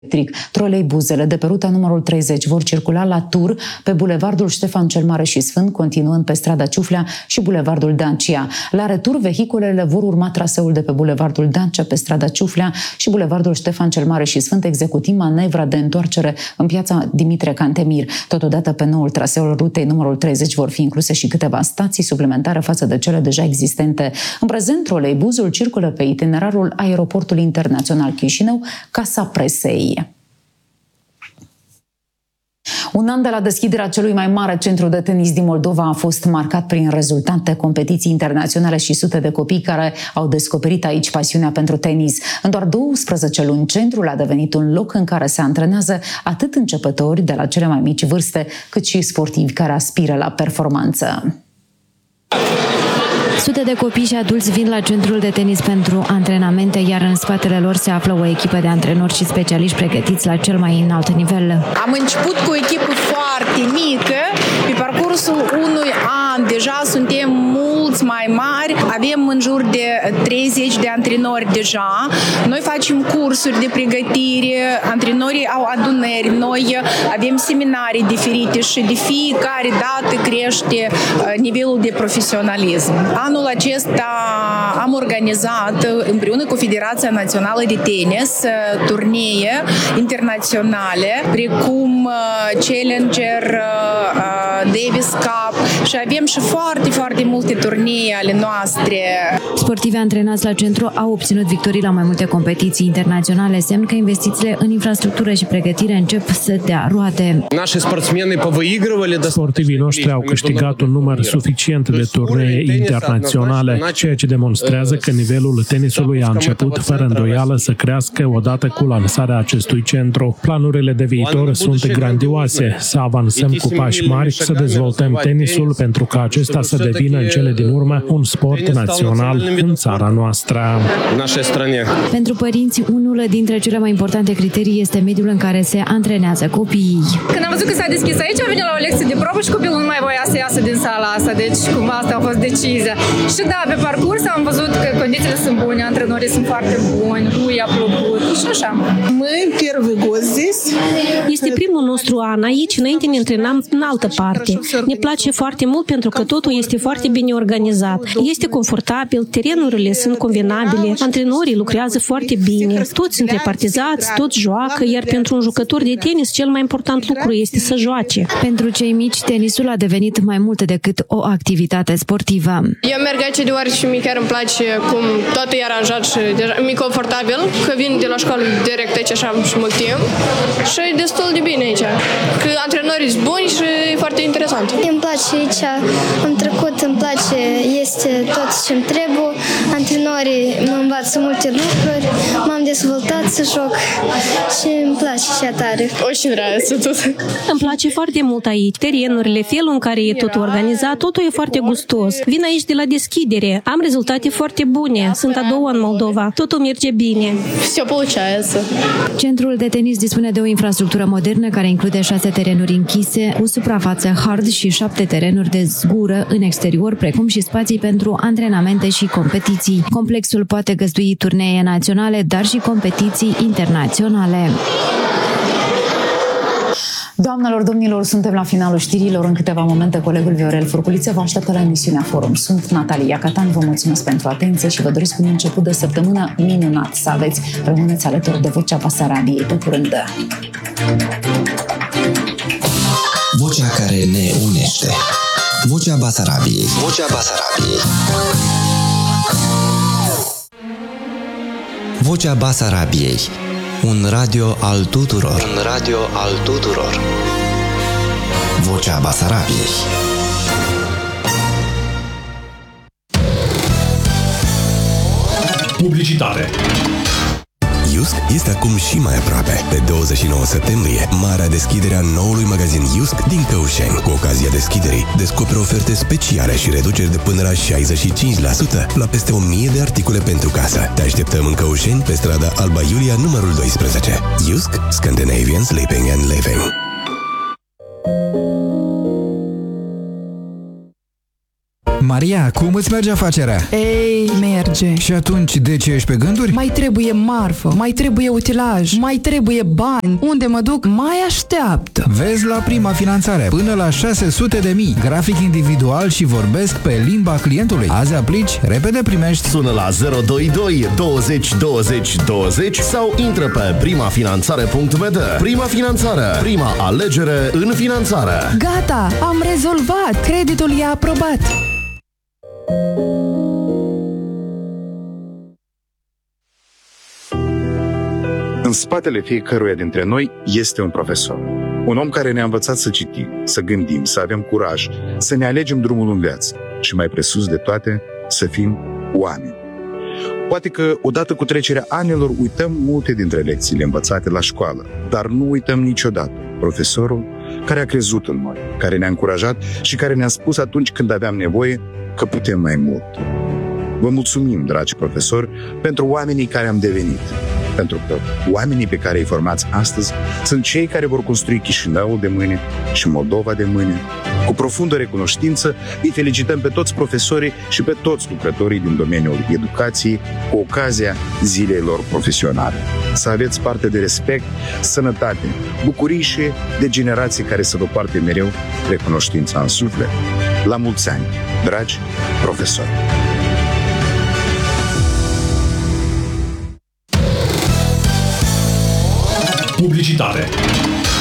electric. Troleibuzele de pe ruta numărul 30 vor circula la tur pe bulevardul Ștefan cel Mare și Sfânt, continuând pe strada Ciuflea și bulevardul Dacia. La retur, vehiculele vor urma traseul de pe bulevardul Dacia pe strada Ciuflea și bulevardul Ștefan cel Mare și Sfânt, executând manevra de întoarcere în piața Dimitrie Cantemir. Totodată, pe noul traseu rutei numărul 30 vor fi incluse și câteva stații suplimentare față de cele deja existente. În prezent, troleibuzul circulă pe itinerarul Aeroportului Internațional Chișinău, Casa Presei. Un an de la deschiderea celui mai mare centru de tenis din Moldova a fost marcat prin rezultate, competiții internaționale și sute de copii care au descoperit aici pasiunea pentru tenis. În doar 12 luni, centrul a devenit un loc în care se antrenează atât începători de la cele mai mici vârste, cât și sportivi care aspiră la performanță. Sute de copii și adulți vin la centrul de tenis pentru antrenamente, iar în spatele lor se află o echipă de antrenori și specialiști pregătiți la cel mai înalt nivel. Am început cu o echipă foarte mică. Pe parcursul unui an deja suntem mulți mai mari. Avem în jur de 30 de antrenori deja. Noi facem cursuri de pregătire, antrenorii au adunări, noi avem seminarii diferite și de fiecare dată crește nivelul de profesionalism. Anul acesta am organizat împreună cu Federația Națională de Tenis turnee internaționale, precum Challenger, Davis Cup și avem și foarte multe turnee ale noastre. Sportivii antrenați la centru au obținut victorii la mai multe competiții internaționale, semn că investițiile în infrastructură și pregătire încep să dea roade. Sportivii noștri au câștigat un număr suficient de turnee internaționale, ceea ce demonstrează că nivelul tenisului a început fără îndoială să crească odată cu lansarea acestui centru. Planurile de viitor sunt grandioase, să avansăm cu pași mari, să dezvoltăm tenisul pentru ca acesta să devină în cele din urmă un sport național în țara noastră. Pentru părinți, unul dintre cele mai importante criterii este mediul în care se antrenează copiii. Când am văzut că s-a deschis aici, am venit la o lecție de probă și copilul nu mai voia să iasă din sala asta, deci cumva asta a fost decizia. Și da, pe parcurs am văzut că condițiile sunt bune, antrenorii sunt foarte buni, lui a plăcut și așa. Este primul nostru an aici, înainte ne antrenam în altă parte. Ne place foarte mult pentru că totul este foarte bine organizat. Este confortabil, terenurile sunt convenabile, antrenorii lucrează foarte bine, toți sunt repartizați, toți joacă, iar pentru un jucător de tenis cel mai important lucru este să joace. Pentru cei mici, tenisul a devenit mai mult decât o activitate sportivă. Eu merg aici deoarece mi chiar îmi place cum totul e aranjat și deja mi-e confortabil, că vin de la școală direct aici așa și mult timp și e destul de bine aici, că antrenorii sunt buni și e foarte interesant. Îmi place aici, am trecut, îmi place, este tot ce-mi trebuie, antrenorii mă învață multe lucruri, m-am dezvoltat să joc și îmi place și atare. Очень нравится тут. Îmi place foarte mult aici, terenurile, felul în care e totul organizat, totul e foarte gustos. Vin aici de la deschidere, am rezultate foarte bune, sunt a doua în Moldova, totul merge bine. Все получается. Centrul de tenis dispune de o infrastructură modernă care include 6 terenuri închise, cu suprafață hard și 7 terenuri de zgură în exterior, precum și spații pentru antrenamente și competiții. Complexul poate găzdui turnee naționale, dar și competiții internaționale. Doamnelor, domnilor, suntem la finalul știrilor. În câteva momente, colegul Viorel Furculiță vă așteaptă la emisiunea Forum. Sunt Natalia Catan, vă mulțumesc pentru atenție și vă doresc un început de săptămână minunat să aveți. Rămâneți alături de Vocea Basarabiei. Pe curând! Vocea care ne unește. Vocea Basarabiei. Vocea Basarabiei. Vocea Basarabiei. Un radio al tuturor. Un radio al tuturor. Vocea Basarabiei. Publicitate. Iusc este acum și mai aproape. Pe 29 septembrie, marea deschidere a noului magazin Iusc din Căușeni. Cu ocazia deschiderii, descoperi oferte speciale și reduceri de până la 65% la peste 1000 de articole pentru casă. Te așteptăm în Căușeni, pe strada Alba Iulia, numărul 12. Iusc, Scandinavian Sleeping and Living. Maria, cum îți merge afacerea? Ei, merge. Și atunci, de ce ești pe gânduri? Mai trebuie marfă, mai trebuie utilaj, mai trebuie bani. Unde mă duc, mai așteaptă. Vezi la Prima Finanțare, până la 600.000, grafic individual și vorbesc pe limba clientului. Azi aplici, repede primești. Sună la 022 20 20 20 sau intră pe primafinanțare.md. Prima Finanțare, prima alegere în finanțare. Gata, am rezolvat. Creditul e aprobat. În spatele fiecăruia dintre noi este un profesor. Un om care ne-a învățat să citim, să gândim, să avem curaj, să ne alegem drumul în viață și, mai presus de toate, să fim oameni. Poate că, odată cu trecerea anilor, uităm multe dintre lecțiile învățate la școală, dar nu uităm niciodată profesorul care a crezut în noi, care ne-a încurajat și care ne-a spus atunci când aveam nevoie că putem mai mult. Vă mulțumim, dragi profesori, pentru oamenii care am devenit, pentru că oamenii pe care îi formați astăzi sunt cei care vor construi Chișinăul de mâine și Moldova de mâine. Cu profundă recunoștință îi felicităm pe toți profesorii și pe toți lucrătorii din domeniul educației cu ocazia zilei lor profesionale. Să aveți parte de respect, sănătate, bucurii și de generații care să vă poarte mereu recunoștința în suflet. La mulți ani, dragi profesori! Publicitate.